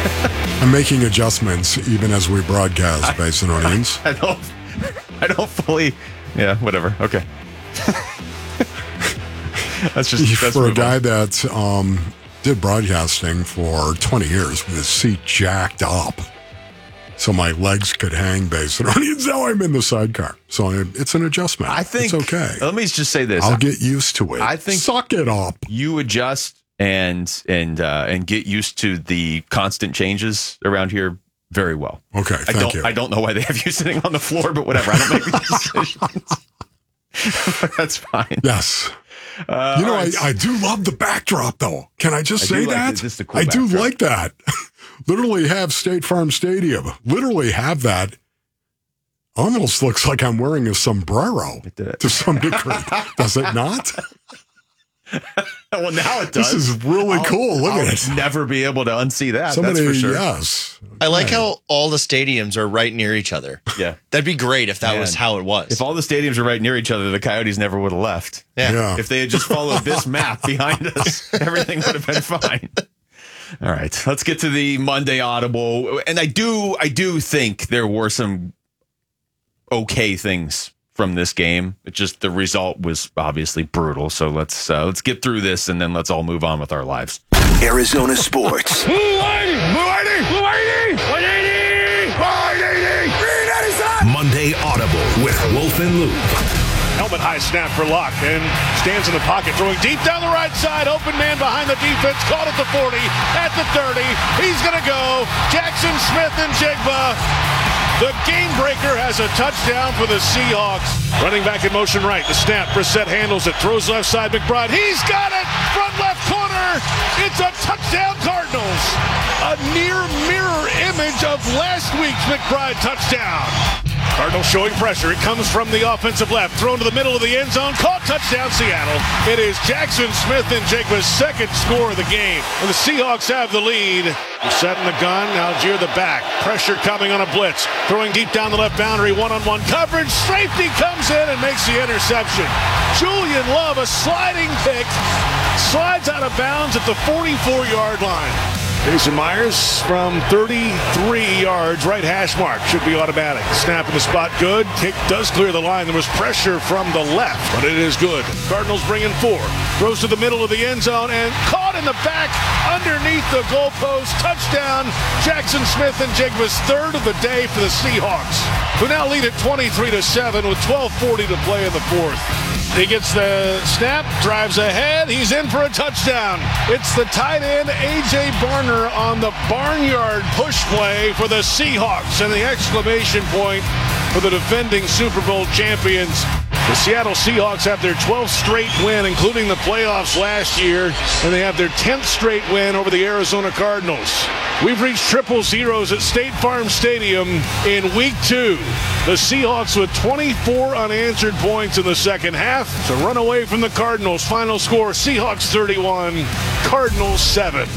I'm making adjustments even as we broadcast, Basin Onions. I don't fully. Yeah, whatever. Okay. That's for a guy that did broadcasting for 20 years with his seat jacked up so my legs could hang, Basin Onions. Now I'm in the sidecar. So it's an adjustment. I think it's okay. Let me just say this. I'll get used to it. I think suck it up. You adjust and get used to the constant changes around here very well. Okay, thank you. I don't know why they have you sitting on the floor, but whatever. I don't make these decisions. That's fine. Yes. I do love the backdrop, though. Can I just say that? Cool I do backdrop. like that. Literally have State Farm Stadium. Literally have that. Almost looks like I'm wearing a sombrero to some degree. Does it not? Well, now it does. This is really cool. Look at it. I'll never be able to unsee that. Somebody, that's for sure. Yes. I like how all the stadiums are right near each other. Yeah. That'd be great if that was how it was. If all the stadiums were right near each other, the Coyotes never would have left. Yeah. If they had just followed this map behind us, everything would have been fine. All right. Let's get to the Monday Audible. And I do think there were some okay things from this game. It just the result was obviously brutal. So let's get through this and then let's all move on with our lives. Arizona sports. Blue 80! Blue 80! Blue 80! 180! 180! Green 87! Monday Audible with Wolf and Luke. Helmet high snap for Locke and stands in the pocket, throwing deep down the right side. Open man behind the defense, caught at the 40, at the 30. He's going to go. Jackson Smith and Jigba. The game breaker has a touchdown for the Seahawks. Running back in motion right. The snap. Brissett handles it. Throws left side. McBride. He's got it. Front left corner. It's a touchdown Cardinals. A near mirror image of last week's McBride touchdown. Cardinals showing pressure. It comes from the offensive left. Thrown to the middle of the end zone. Caught. Touchdown Seattle. It is Jackson Smith and Jigba's second score of the game. And the Seahawks have the lead. They're setting the gun. Algier the back. Pressure coming on a blitz. Throwing deep down the left boundary. One-on-one coverage. Safety comes in and makes the interception. Julian Love, a sliding pick. Slides out of bounds at the 44-yard line. Jason Myers from 33 yards, right hash mark. Should be automatic. Snap in the spot, good. Kick does clear the line. There was pressure from the left, but it is good. Cardinals bring in 4. Throws to the middle of the end zone and caught in the back underneath the goalpost. Touchdown, Jackson Smith and Jigba's third of the day for the Seahawks, who now lead at 23-7 with 12:40 to play in the fourth. He gets the snap, drives ahead. He's in for a touchdown. It's the tight end, A.J. Barner, on the barnyard push play for the Seahawks, and the exclamation point for the defending Super Bowl champions. The Seattle Seahawks have their 12th straight win, including the playoffs last year, and they have their 10th straight win over the Arizona Cardinals. We've reached triple zeros at State Farm Stadium in Week 2. The Seahawks with 24 unanswered points in the second half to run away from the Cardinals. Final score, Seahawks 31, Cardinals 7.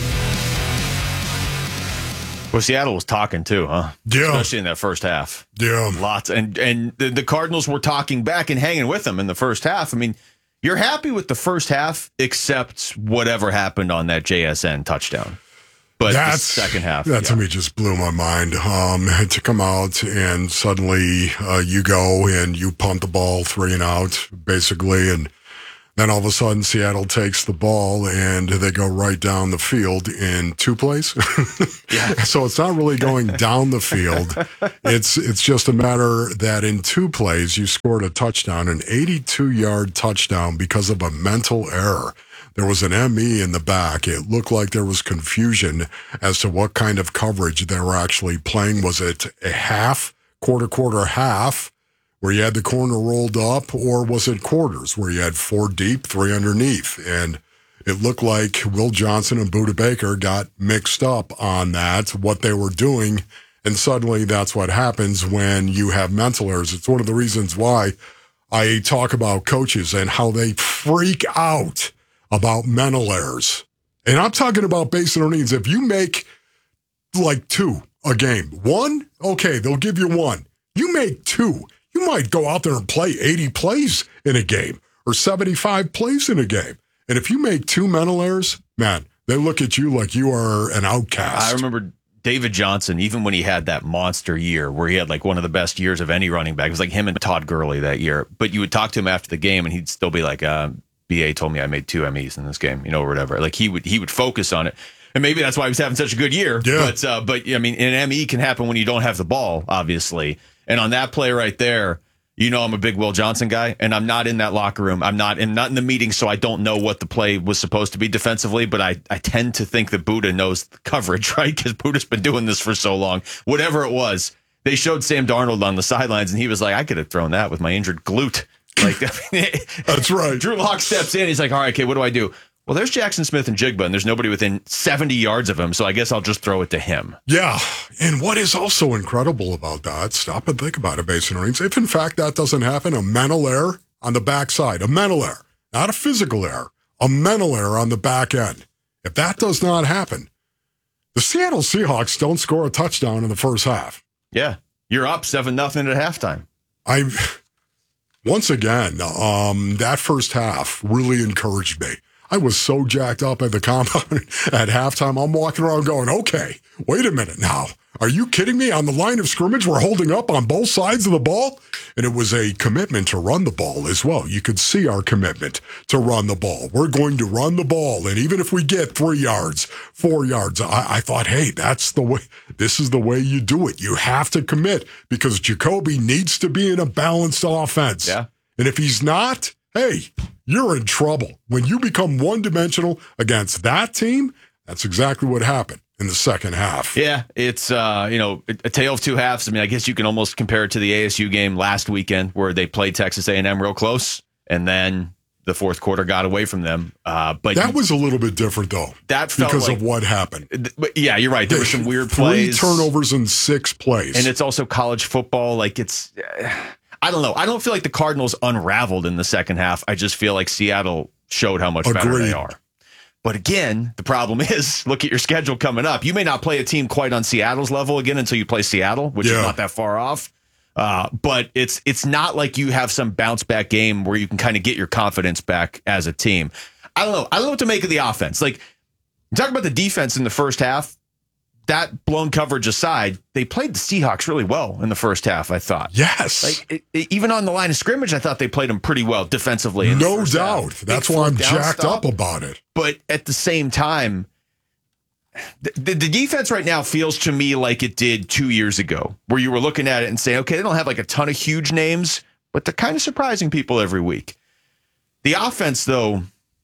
Well, Seattle was talking too, huh? Yeah. Especially in that first half. Yeah. Lots. And the Cardinals were talking back and hanging with them in the first half. I mean, you're happy with the first half, except whatever happened on that JSN touchdown. But the second half. That to me just blew my mind. To come out and suddenly you go and you punt the ball 3 and out, basically, and then all of a sudden Seattle takes the ball and they go right down the field in 2 plays. Yeah. So it's not really going down the field. It's just a matter that in 2 plays you scored a touchdown, an 82-yard touchdown because of a mental error. There was an ME in the back. It looked like there was confusion as to what kind of coverage they were actually playing. Was it a half, quarter, half, where you had the corner rolled up, or was it quarters, where you had 4 deep, 3 underneath? And it looked like Will Johnson and Budda Baker got mixed up on that, what they were doing, and suddenly that's what happens when you have mental errors. It's one of the reasons why I talk about coaches and how they freak out about mental errors. And I'm talking about Basin Onions. If you make like 2 a game, 1, okay, they'll give you 1. You make 2, you might go out there and play 80 plays in a game or 75 plays in a game. And if you make 2 mental errors, man, they look at you like you are an outcast. I remember David Johnson, even when he had that monster year where he had like one of the best years of any running back, it was like him and Todd Gurley that year. But you would talk to him after the game and he'd still be like, BA told me I made 2 MEs in this game, or whatever. Like he would focus on it. And maybe that's why he was having such a good year. Yeah. But I mean, an ME can happen when you don't have the ball, obviously. And on that play right there, I'm a big Will Johnson guy, and I'm not in that locker room. I'm not in the meeting, so I don't know what the play was supposed to be defensively, but I tend to think that Buddha knows the coverage, right? Because Buddha's been doing this for so long. Whatever it was, they showed Sam Darnold on the sidelines, and he was like, I could have thrown that with my injured glute. Like, that's right. Drew Lock steps in. He's like, all right, okay, what do I do? Well, there's Jackson Smith and Jigba, and there's nobody within 70 yards of him, so I guess I'll just throw it to him. Yeah, and what is also incredible about that, stop and think about it, Basin Rings, if in fact that doesn't happen, a mental error on the backside, a mental error, not a physical error, a mental error on the back end. If that does not happen, the Seattle Seahawks don't score a touchdown in the first half. Yeah, you're up 7-0 at halftime. Once again, that first half really encouraged me. I was so jacked up at the compound at halftime. I'm walking around going, okay, wait a minute now. Are you kidding me? On the line of scrimmage, we're holding up on both sides of the ball? And it was a commitment to run the ball as well. You could see our commitment to run the ball. We're going to run the ball. And even if we get 3 yards, 4 yards, I thought, hey, that's the way. This is the way you do it. You have to commit because Jacoby needs to be in a balanced offense. Yeah. And if he's not, hey, you're in trouble. When you become one-dimensional against that team, that's exactly what happened in the second half. Yeah, it's a tale of two halves. I mean, I guess you can almost compare it to the ASU game last weekend where they played Texas A&M real close, and then the fourth quarter got away from them. But that was a little bit different, though, that felt because like, of what happened. But yeah, you're right. There were some weird plays. 3 turnovers in 6 plays. And it's also college football. Like, it's... I don't know. I don't feel like the Cardinals unraveled in the second half. I just feel like Seattle showed how much better they are. But again, the problem is, look at your schedule coming up. You may not play a team quite on Seattle's level again until you play Seattle, which is not that far off. But it's not like you have some bounce back game where you can kind of get your confidence back as a team. I don't know. I don't know what to make of the offense. Like, you talk about the defense in the first half. That blown coverage aside, they played the Seahawks really well in the first half, I thought. Yes. Like even on the line of scrimmage, I thought they played them pretty well defensively. No doubt. That's why I'm jacked up about it. But at the same time, the defense right now feels to me like it did 2 years ago, where you were looking at it and saying, okay, they don't have like a ton of huge names, but they're kind of surprising people every week. The offense, though,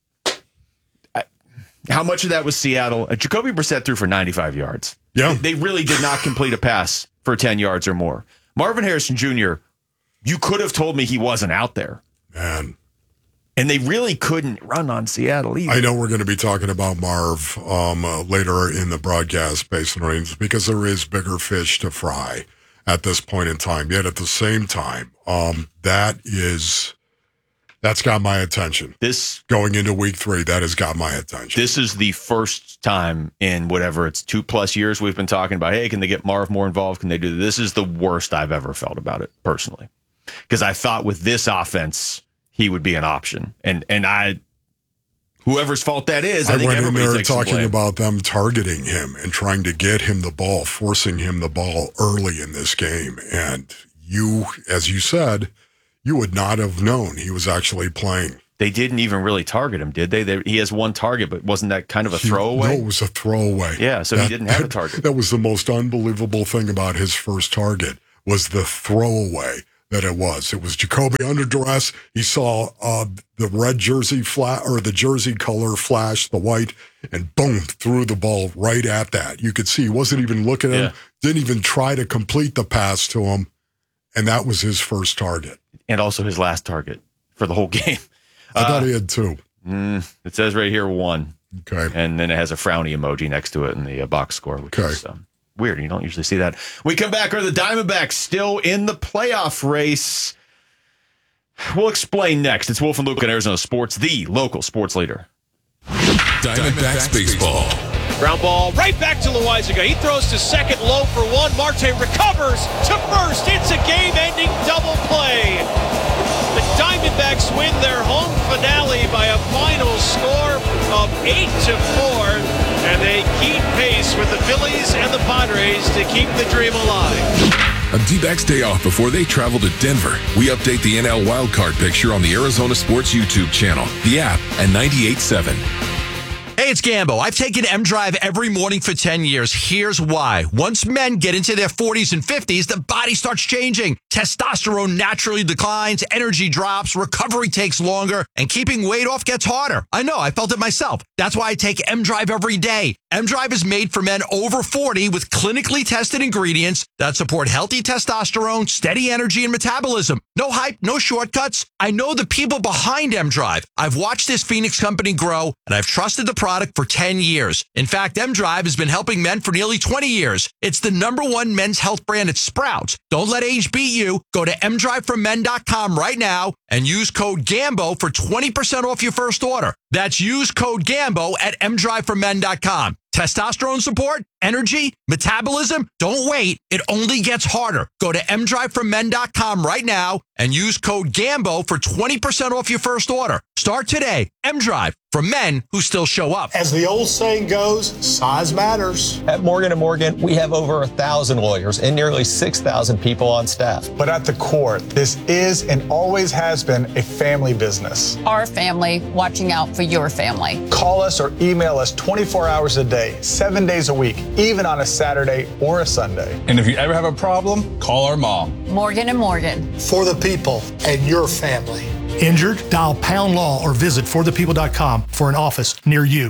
how much of that was Seattle? Jacoby Brissett threw for 95 yards. Yeah. They really did not complete a pass for 10 yards or more. Marvin Harrison Jr., you could have told me he wasn't out there. Man. And they really couldn't run on Seattle either. I know we're going to be talking about Marv later in the broadcast, Basin Rains, because there is bigger fish to fry at this point in time. Yet at the same time, that's got my attention. This going into week 3, that has got my attention. This is the first time in whatever it's 2+ years we've been talking about, hey, can they get Marv more involved? Can they do this? This is the worst I've ever felt about it personally. Because I thought with this offense, he would be an option. And whoever's fault that is, I think went in everybody there takes some talking blame. about them targeting him and trying to get him the ball, forcing him the ball early in this game. And you, as you said, you would not have known he was actually playing. They didn't even really target him, did they? He has one target, but wasn't that kind of a throwaway? No, it was a throwaway. Yeah, so he didn't have a target. That was the most unbelievable thing about his first target, was the throwaway that it was. It was Jacoby under duress. He saw the red jersey or the jersey color flash the white, and boom, threw the ball right at that. You could see he wasn't even looking at him, didn't even try to complete the pass to him, and that was his first target. And also his last target for the whole game. I thought he had 2. It says right here 1. Okay. And then it has a frowny emoji next to it in the box score, which is weird. You don't usually see that. We come back. Are the Diamondbacks still in the playoff race? We'll explain next. It's Wolf and Luke on Arizona Sports, the local sports leader. Diamondbacks baseball. Ground ball right back to Loaisiga. He throws to second, low for 1. Marte recovers to first. It's a game-ending double play. The Diamondbacks win their home finale by a final score of 8-4. And they keep pace with the Phillies and the Padres to keep the dream alive. On D-backs day off before they travel to Denver, we update the NL wildcard picture on the Arizona Sports YouTube channel, the app, and 98.7. Hey, it's Gambo. I've taken M-Drive every morning for 10 years. Here's why. Once men get into their 40s and 50s, the body starts changing. Testosterone naturally declines, energy drops, recovery takes longer, and keeping weight off gets harder. I know, I felt it myself. That's why I take M-Drive every day. M-Drive is made for men over 40 with clinically tested ingredients that support healthy testosterone, steady energy, and metabolism. No hype, no shortcuts. I know the people behind M-Drive. I've watched this Phoenix company grow, and I've trusted the product for 10 years. In fact, M-Drive has been helping men for nearly 20 years. It's the #1 men's health brand at Sprouts. Don't let age beat you. Go to mdriveformen.com right now and use code GAMBO for 20% off your first order. That's use code GAMBO at mdriveformen.com. Testosterone support, energy, metabolism. Don't wait. It only gets harder. Go to mdriveformen.com right now and use code GAMBO for 20% off your first order. Start today. M-Drive, for men who still show up. As the old saying goes, size matters. At Morgan & Morgan, we have over 1,000 lawyers and nearly 6,000 people on staff. But at the core, this is and always has been a family business. Our family watching out for your family. Call us or email us 24 hours a day, 7 days a week, even on a Saturday or a Sunday. And if you ever have a problem, call our mom. Morgan & Morgan. For the people and your family. Injured? Dial Pound Law or visit forthepeople.com for an office near you.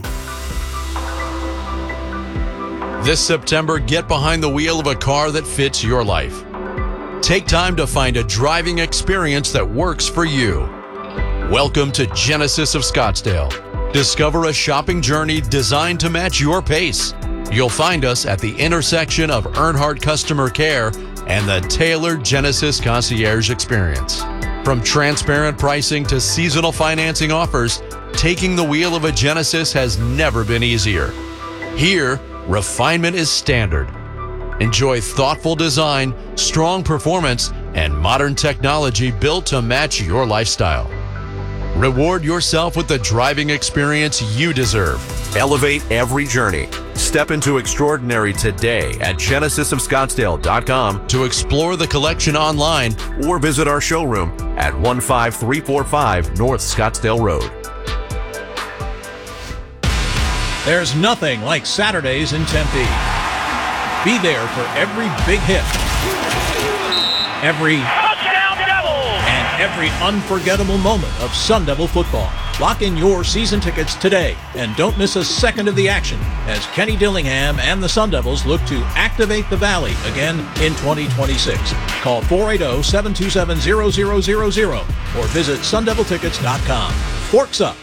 This September, get behind the wheel of a car that fits your life. Take time to find a driving experience that works for you. Welcome to Genesis of Scottsdale. Discover a shopping journey designed to match your pace. You'll find us at the intersection of Earnhardt Customer Care and the tailored Genesis Concierge Experience. From transparent pricing to seasonal financing offers, taking the wheel of a Genesis has never been easier. Here, refinement is standard. Enjoy thoughtful design, strong performance, and modern technology built to match your lifestyle. Reward yourself with the driving experience you deserve. Elevate every journey. Step into extraordinary today at genesisofscottsdale.com to explore the collection online or visit our showroom at 15345 North Scottsdale Road. There's nothing like Saturdays in Tempe. Be there for every big hit, every touchdown Devils, and every unforgettable moment of Sun Devil football. Lock in your season tickets today and don't miss a second of the action as Kenny Dillingham and the Sun Devils look to activate the Valley again in 2026. Call 480-727-0000 or visit sundeviltickets.com. Forks up.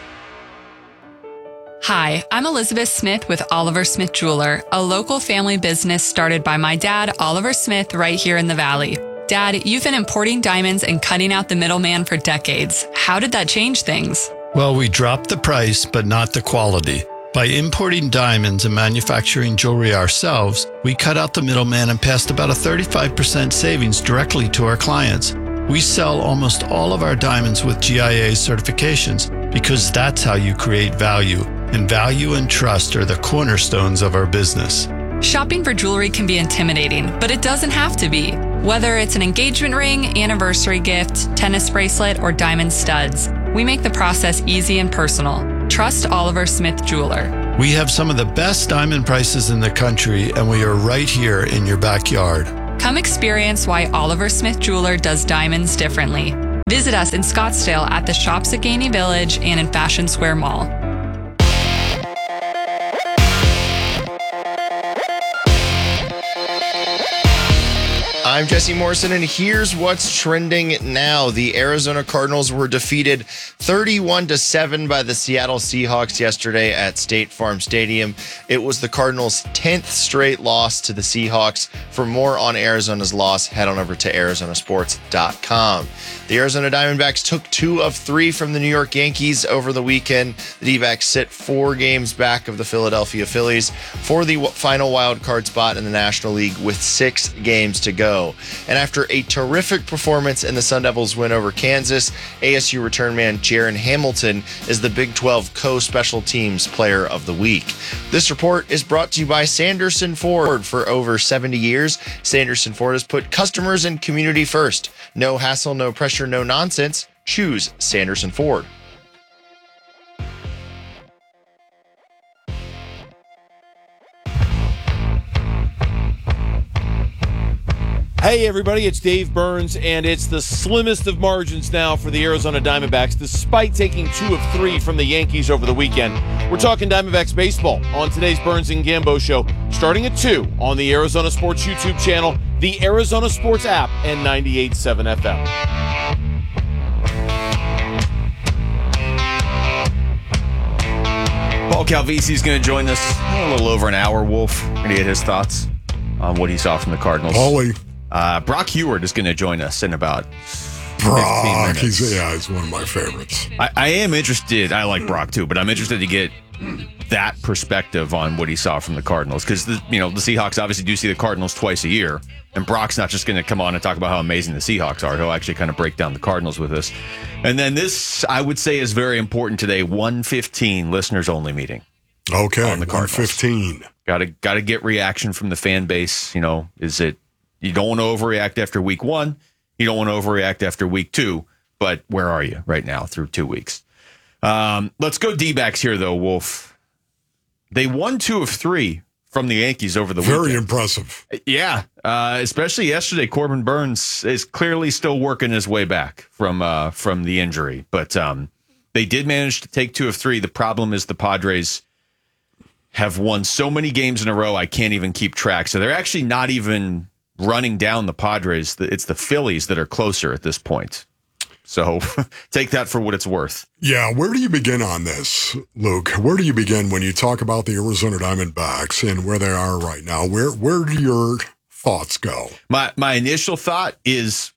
Hi, I'm Elizabeth Smith with Oliver Smith Jeweler, a local family business started by my dad, Oliver Smith, right here in the Valley. Dad, you've been importing diamonds and cutting out the middleman for decades. How did that change things? Well, we dropped the price, but not the quality. By importing diamonds and manufacturing jewelry ourselves, we cut out the middleman and passed about a 35% savings directly to our clients. We sell almost all of our diamonds with GIA certifications because that's how you create value. And value and trust are the cornerstones of our business. Shopping for jewelry can be intimidating, but it doesn't have to be. Whether it's an engagement ring, anniversary gift, tennis bracelet, or diamond studs, we make the process easy and personal. Trust Oliver Smith Jeweler. We have some of the best diamond prices in the country, and we are right here in your backyard. Come experience why Oliver Smith Jeweler does diamonds differently. Visit us in Scottsdale at the Shops at Gainey Village and in Fashion Square Mall. I'm Jesse Morrison, and here's what's trending now. The Arizona Cardinals were defeated 31-7 by the Seattle Seahawks yesterday at State Farm Stadium. It was the Cardinals' 10th straight loss to the Seahawks. For more on Arizona's loss, head on over to arizonasports.com. The Arizona Diamondbacks took 2 of 3 from the New York Yankees over the weekend. The D-backs sit 4 games back of the Philadelphia Phillies for the final wild card spot in the National League with 6 games to go. go. And after a terrific performance in the Sun Devils win over Kansas, ASU return man Jaron Hamilton is the Big 12 Co-Special Teams Player of the Week. This report is brought to you by Sanderson Ford. For over 70 years, Sanderson Ford has put customers and community first. No hassle, no pressure, no nonsense. Choose Sanderson Ford. Hey everybody, it's Dave Burns, and it's the slimmest of margins now for the Arizona Diamondbacks, despite taking 2 of 3 from the Yankees over the weekend. We're talking Diamondbacks baseball on today's Burns and Gambo show, starting at 2 on the Arizona Sports YouTube channel, the Arizona Sports app, and 98.7 FM. Paul Calvisi is going to join us in a little over an hour, Wolf. We're going to get his thoughts on what he saw from the Cardinals. Paulie. Brock Huard is going to join us in about 15 Brock, minutes. he's one of my favorites. I am interested. I like Brock too, but I'm interested to get that perspective on what he saw from the Cardinals, because the Seahawks obviously do see the Cardinals twice a year, and Brock's not just going to come on and talk about how amazing the Seahawks are. He'll actually kind of break down the Cardinals with us. And then this, I would say, is very important today. 1:15 listeners only meeting. Okay, on the Cardinals. 1:15. Got to get reaction from the fan base. Is it? You don't want to overreact after week 1. You don't want to overreact after week 2. But where are you right now through 2 weeks? Let's go D-backs here, though, Wolf. They won 2 of 3 from the Yankees over the weekend. Very impressive. Yeah, especially yesterday. Corbin Burns is clearly still working his way back from the injury. But they did manage to take 2 of 3. The problem is the Padres have won so many games in a row, I can't even keep track. So they're actually not even running down the Padres. It's the Phillies that are closer at this point. So take that for what it's worth. Yeah, where do you begin on this, Luke? Where do you begin when you talk about the Arizona Diamondbacks and where they are right now? Where do your thoughts go? My initial thought is,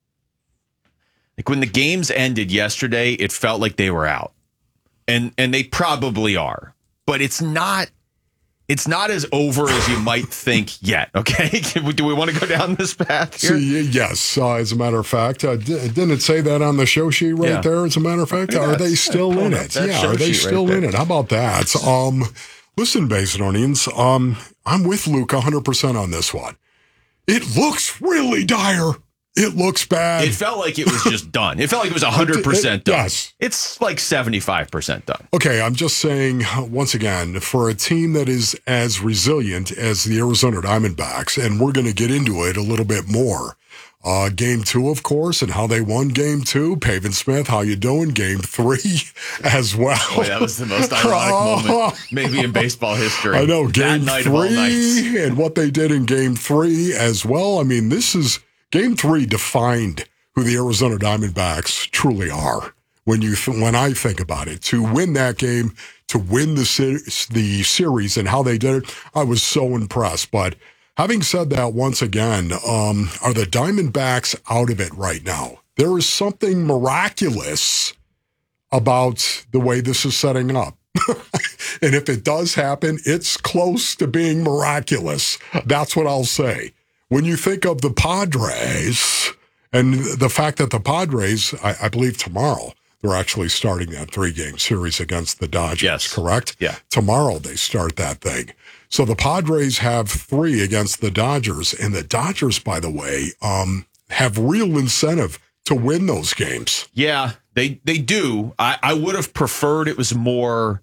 like, when the games ended yesterday, it felt like they were out. And they probably are. But it's not as over as you might think yet, okay? Do we want to go down this path here? Yes, as a matter of fact. Didn't it say that on the show sheet right there, as a matter of fact? Yeah, are they still in it? Yeah, are they still in it? How about that? Listen, Basinonians, I'm with Luke 100% on this one. It looks really dire. It looks bad. It felt like it was just done. It felt like it was 100% done. Yes. It's like 75% done. Okay, I'm just saying, once again, for a team that is as resilient as the Arizona Diamondbacks, and we're going to get into it a little bit more. Game 2, of course, and how they won Game 2. Pavin Smith, how you doing? Game 3 as well. Boy, that was the most ironic moment maybe in baseball history. I know, Game that night of all 3 and what they did in Game 3 as well. I mean, Game 3 defined who the Arizona Diamondbacks truly are. When I think about it, to win that game, to win the series, and how they did it, I was so impressed. But having said that, once again, are the Diamondbacks out of it right now? There is something miraculous about the way this is setting up. And if it does happen, it's close to being miraculous. That's what I'll say. When you think of the Padres and the fact that the Padres, I believe tomorrow, they're actually starting that 3-game series against the Dodgers, yes. Correct? Yeah. Tomorrow they start that thing. So the Padres have 3 against the Dodgers, and the Dodgers, by the way, have real incentive to win those games. Yeah, they do. I would have preferred it was more...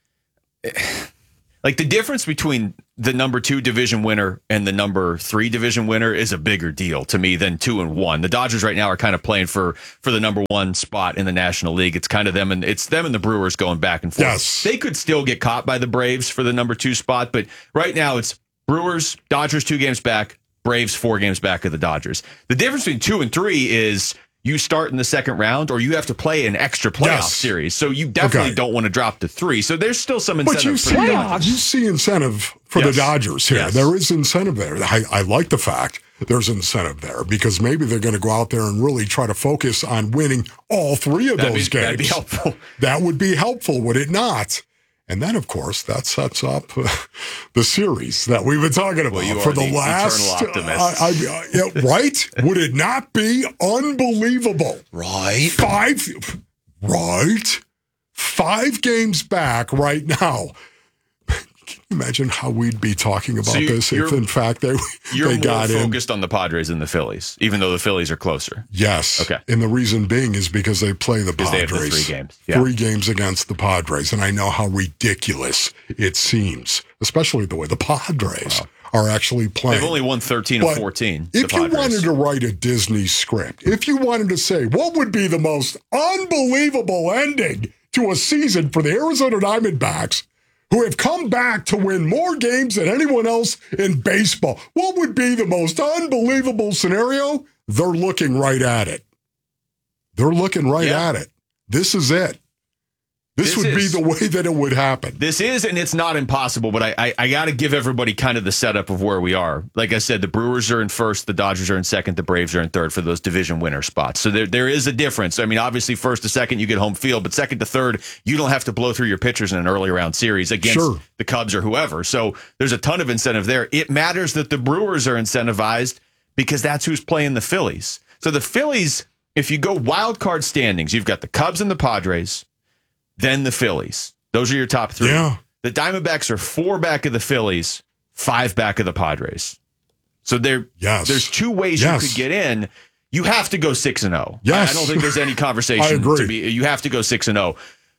Like, the difference between the number 2 division winner and the number 3 division winner is a bigger deal to me than 2 and 1. The Dodgers right now are kind of playing for the number 1 spot in the National League. It's kind of them and the Brewers going back and forth. Yes. They could still get caught by the Braves for the number 2 spot, but right now it's Brewers, Dodgers 2 games back, Braves 4 games back of the Dodgers. The difference between 2 and 3 is you start in the second round or you have to play an extra playoff series. So you definitely don't want to drop to 3. So there's still some incentive for the Dodgers. You see incentive for the Dodgers here. Yes. There is incentive there. I like the fact there's incentive there because maybe they're going to go out there and really try to focus on winning all 3 of those games. That'd be helpful. That would be helpful, would it not? And then, of course, that sets up the series that we've been talking about you for are the last. eternal optimist. Right? Would it not be unbelievable? Right. 5 games back right now. Can you imagine how we'd be talking about this if, in fact, they got in? You're more focused on the Padres than the Phillies, even though the Phillies are closer. Yes. Okay. And the reason being is because they play the Padres. They have the 3 games. Yeah. 3 games against the Padres. And I know how ridiculous it seems, especially the way the Padres are actually playing. They've only won 13 of 14. If you wanted to write a Disney script, if you wanted to say, what would be the most unbelievable ending to a season for the Arizona Diamondbacks, who have come back to win more games than anyone else in baseball, what would be the most unbelievable scenario? They're looking right at it. They're looking right at it. This is it. This would be the way that it would happen. This is, and it's not impossible, but I got to give everybody kind of the setup of where we are. Like I said, the Brewers are in first, the Dodgers are in second, the Braves are in third for those division winner spots. So there is a difference. I mean, obviously, first to second, you get home field, but second to third, you don't have to blow through your pitchers in an early round series against the Cubs or whoever. So there's a ton of incentive there. It matters that the Brewers are incentivized because that's who's playing the Phillies. So the Phillies, if you go wild card standings, you've got the Cubs and the Padres, then the Phillies. Those are your top 3. Yeah. The Diamondbacks are 4 back of the Phillies, 5 back of the Padres. So there's 2 ways you could get in. You have to go 6-0. Yes. I don't think there's any conversation. I agree. You have to go 6-0.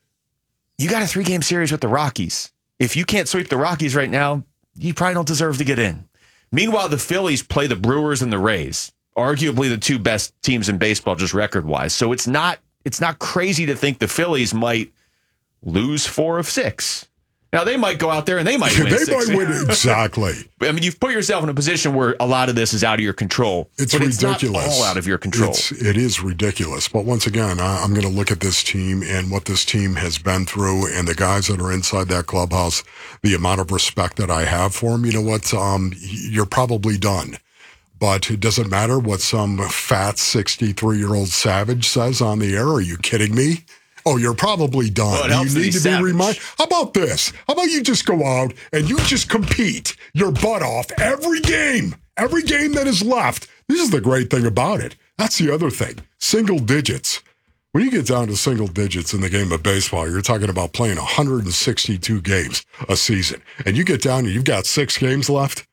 You got a 3-game series with the Rockies. If you can't sweep the Rockies right now, you probably don't deserve to get in. Meanwhile, the Phillies play the Brewers and the Rays, arguably the 2 best teams in baseball, just record-wise. So it's not crazy to think the Phillies might lose 4 of 6. Now, they might go out there and they might win 6. Might win, exactly. I mean, you've put yourself in a position where a lot of this is out of your control. It's It's ridiculous. not all out of your control. It is ridiculous. But once again, I'm going to look at this team and what this team has been through and the guys that are inside that clubhouse, the amount of respect that I have for them. You know what? You're probably done. But it doesn't matter what some fat 63-year-old savage says on the air. Are you kidding me? Oh, you're probably done. Well, you need to be reminded. How about this? How about you just go out and you just compete your butt off every game that is left. This is the great thing about it. That's the other thing. Single digits. When you get down to single digits in the game of baseball, you're talking about playing 162 games a season. And you get down and you've got 6 games left.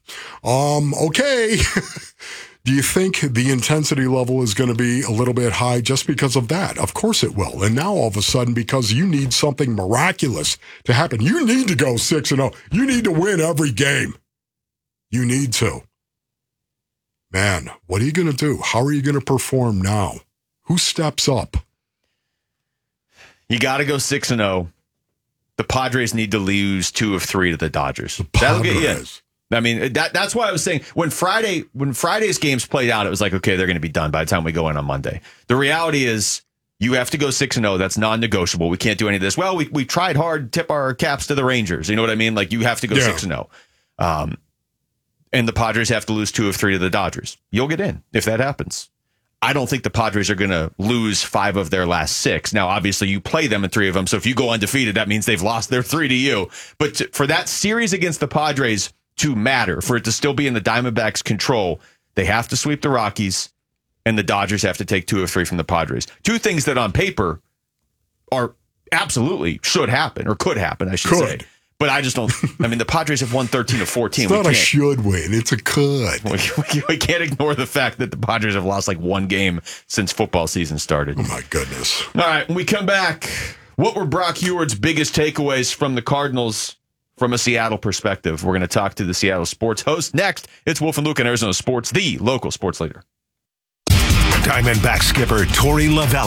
Okay. Do you think the intensity level is going to be a little bit high just because of that? Of course it will. And now all of a sudden, because you need something miraculous to happen, you need to go 6-0. You need to win every game. You need to. Man, what are you going to do? How are you going to perform now? Who steps up? You got to go 6-0. The Padres need to lose 2 of 3 to the Dodgers. That'll get you in. I mean, that's why I was saying when Friday's games played out, it was like, okay, they're going to be done by the time we go in on Monday. The reality is you have to go 6-0. That's non-negotiable. We can't do any of this. Well, we tried hard to tip our caps to the Rangers. You know what I mean? Like, you have to go 6-0. And the Padres have to lose 2 of 3 to the Dodgers. You'll get in if that happens. I don't think the Padres are going to lose 5 of their last 6. Now, obviously, you play them in 3 of them. So if you go undefeated, that means they've lost their 3 to you. But for that series against the Padres to matter, for it to still be in the Diamondbacks' control, they have to sweep the Rockies, and the Dodgers have to take 2 of 3 from the Padres. 2 things that on paper are absolutely should happen, or could happen, I should say. But I just don't. I mean, the Padres have won 13 of 14. It's not a should win. It's a could. We can't ignore the fact that the Padres have lost like 1 game since football season started. Oh, my goodness. All right, when we come back, what were Brock Huard's biggest takeaways from the Cardinals from a Seattle perspective? We're going to talk to the Seattle sports host next. It's Wolf and Luke in Arizona Sports, the local sports leader. Diamondback skipper Torey Lovella